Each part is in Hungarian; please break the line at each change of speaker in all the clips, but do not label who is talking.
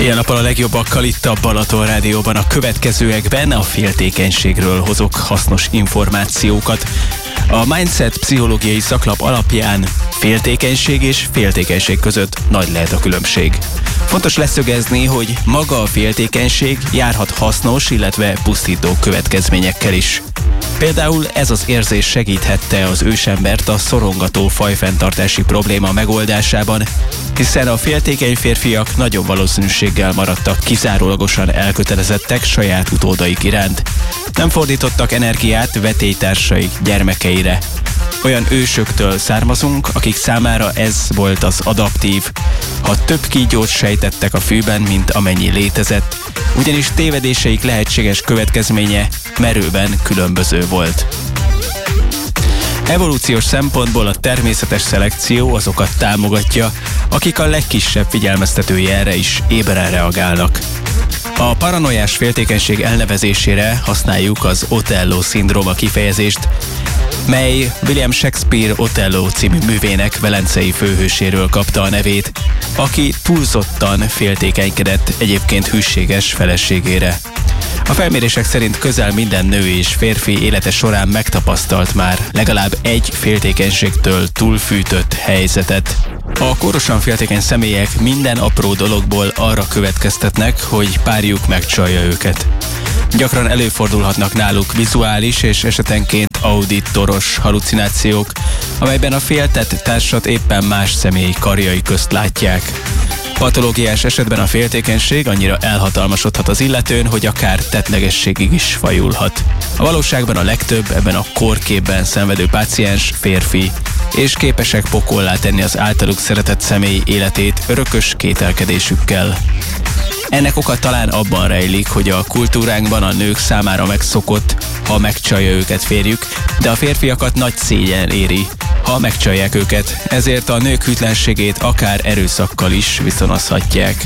Ilyen nappal a legjobbakkal itt a Balaton Rádióban. A következőekben a féltékenységről hozok hasznos információkat. A Mindset pszichológiai szaklap alapján féltékenység és féltékenység között nagy lehet a különbség. Fontos leszögezni, hogy maga a féltékenység járhat hasznos, illetve pusztító következményekkel is. Például ez az érzés segíthette az ősembert a szorongató fajfenntartási probléma megoldásában, hiszen a féltékeny férfiak nagyobb valószínűséggel maradtak kizárólagosan elkötelezettek saját utódaik iránt. Nem fordítottak energiát vetélytársaik gyermekeire. Olyan ősöktől származunk, akik számára ez volt az adaptív, ha több kígyót sejtettek a fűben, mint amennyi létezett, ugyanis tévedéseik lehetséges következménye merőben különböző volt. Evolúciós szempontból a természetes szelekció azokat támogatja, akik a legkisebb figyelmeztető jelre is éberen reagálnak. A paranoiás féltékenység elnevezésére használjuk az Otello-szindróma kifejezést, mely William Shakespeare Otello című művének velencei főhőséről kapta a nevét, aki túlzottan féltékenykedett egyébként hűséges feleségére. A felmérések szerint közel minden nő és férfi élete során megtapasztalt már legalább egy féltékenységtől túlfűtött helyzetet. A kórosan féltékeny személyek minden apró dologból arra következtetnek, hogy párjuk megcsalja őket. Gyakran előfordulhatnak náluk vizuális és esetenként auditoros halucinációk, amelyben a féltett társat éppen más személy karjai közt látják. Patológiás esetben a féltékenység annyira elhatalmasodhat az illetőn, hogy akár tettlegességig is fajulhat. A valóságban a legtöbb ebben a kórképben szenvedő páciens férfi, és képesek pokollá tenni az általuk szeretett személy életét örökös kételkedésükkel. Ennek oka talán abban rejlik, hogy a kultúránkban a nők számára megszokott, ha megcsalja őket férjük, de a férfiakat nagy szégyen éri, ha megcsalják őket, ezért a nők hűtlenségét akár erőszakkal is viszonozhatják.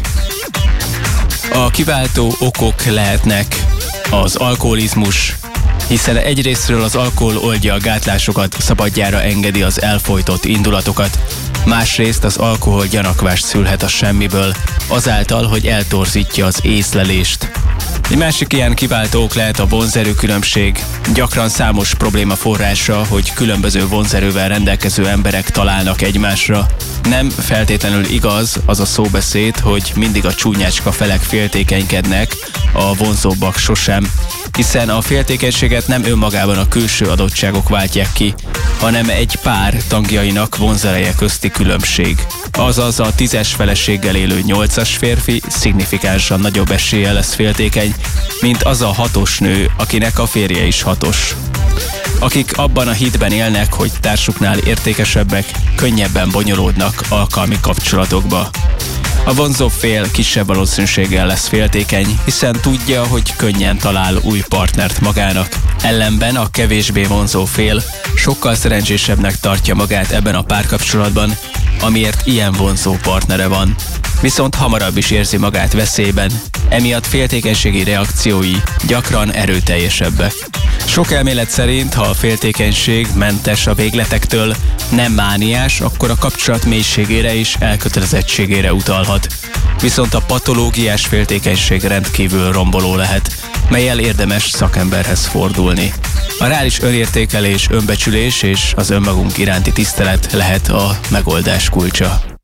A kiváltó okok lehetnek az alkoholizmus, hiszen egyrésztről az alkohol oldja a gátlásokat, szabadjára engedi az elfojtott indulatokat, másrészt az alkohol gyanakvást szülhet a semmiből, azáltal, hogy eltorzítja az észlelést. Egy másik ilyen kiváltó ok lehet a vonzerő különbség. Gyakran számos probléma forrása, hogy különböző vonzerővel rendelkező emberek találnak egymásra. Nem feltétlenül igaz az a szóbeszéd, hogy mindig a csúnyácska felek féltékenykednek, a vonzóbbak sosem, hiszen a féltékenységet nem önmagában a külső adottságok váltják ki, hanem egy pár tagjainak vonzereje közti különbség. Azaz a 10-es feleséggel élő 8-as férfi szignifikánsan nagyobb eséllyel lesz féltékeny, mint az a 6-os nő, akinek a férje is 6-os. Akik abban a hitben élnek, hogy társuknál értékesebbek, könnyebben bonyolódnak alkalmi kapcsolatokba. A vonzó fél kisebb valószínűséggel lesz féltékeny, hiszen tudja, hogy könnyen talál új partnert magának. Ellenben a kevésbé vonzó fél sokkal szerencsésebbnek tartja magát ebben a párkapcsolatban, amiért ilyen vonzó partnere van. Viszont hamarabb is érzi magát veszélyben, emiatt féltékenységi reakciói gyakran erőteljesebbek. Sok elmélet szerint, ha a féltékenység mentes a végletektől, nem mániás, akkor a kapcsolat mélységére és elkötelezettségére utalhat. Viszont a patológiás féltékenység rendkívül romboló lehet, mellyel érdemes szakemberhez fordulni. A reális önértékelés, önbecsülés és az önmagunk iránti tisztelet lehet a megoldás kulcsa.